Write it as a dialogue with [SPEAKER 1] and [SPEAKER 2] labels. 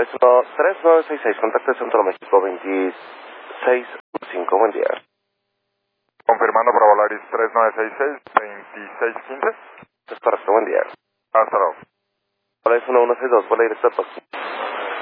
[SPEAKER 1] 3966, contacto Centro México 2615, buen día.
[SPEAKER 2] Confirmando para Volaris 3966-2615.
[SPEAKER 1] Es correcto, buen día.
[SPEAKER 2] Hasta luego.
[SPEAKER 1] Volaris 1162, vuela directo a Tokio.